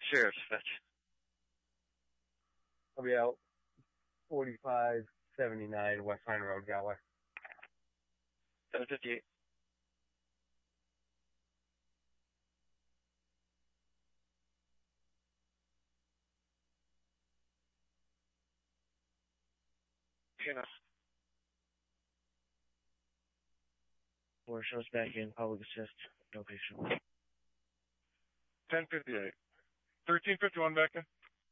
Sheriff dispatch. I'll be out 4579 West Line Road, Galway. 758. Enough. Four shows back in, public assist, no patient. 1058. 1351 back in.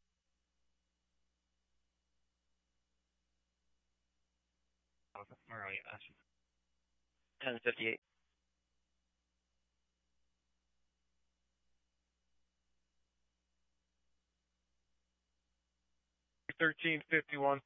Where are you? 1058. $13.51.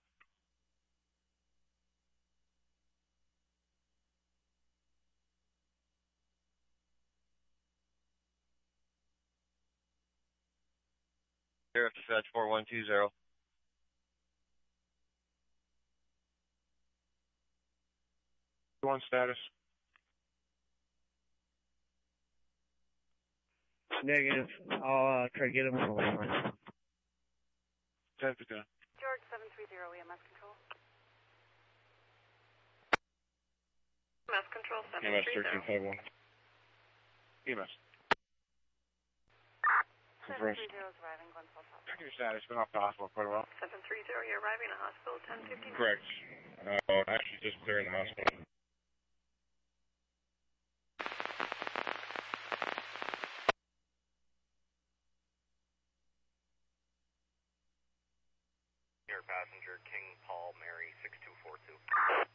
Sheriff dispatch 4120. One status. Negative. I'll try to get him over. 1059. George 730 EMS control. EMS control EMS 730. 1351. EMS. 730 is arriving, Glenfell Hospital. Check your status. Been off the hospital quite a while. 730, you're arriving at hospital 1059. Correct. Actually just clearing the hospital. Air passenger King Paul Mary 6242.